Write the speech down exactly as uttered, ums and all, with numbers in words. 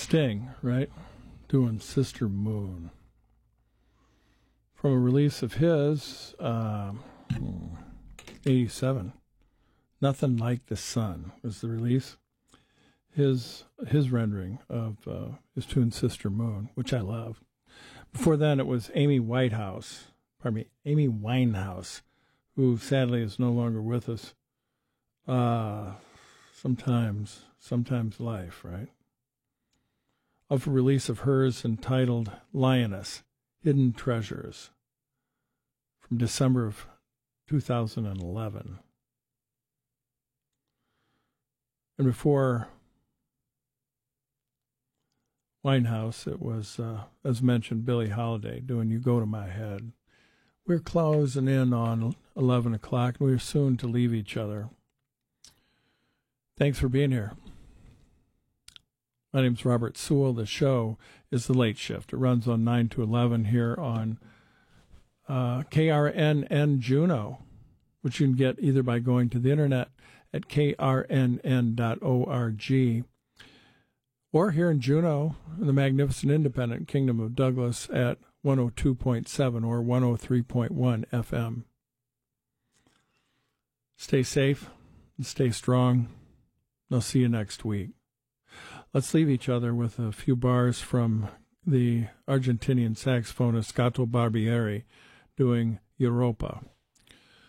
Sting, right? Doing Sister Moon. From a release of his, uh, eighty-seven. Nothing Like the Sun was the release. His his rendering of uh, his tune Sister Moon, which I love. Before then, it was Amy Whitehouse, pardon me, Amy Winehouse, who sadly is no longer with us. Uh, sometimes, sometimes life, right? Of a release of hers entitled Lioness, Hidden Treasures, from December of two thousand eleven. And before Winehouse, it was, uh, as mentioned, Billie Holiday doing You Go to My Head. We're closing in on eleven o'clock, and we're soon to leave each other. Thanks for being here. My name's Robert Sewell. The show is The Late Shift. It runs on nine to eleven here on uh, K R N N Juneau, which you can get either by going to the internet at k r n n dot org or here in Juneau, in the magnificent independent Kingdom of Douglas at one oh two point seven or one oh three point one F M. Stay safe and stay strong. I'll see you next week. Let's leave each other with a few bars from the Argentinian saxophonist Gato Barbieri doing Europa.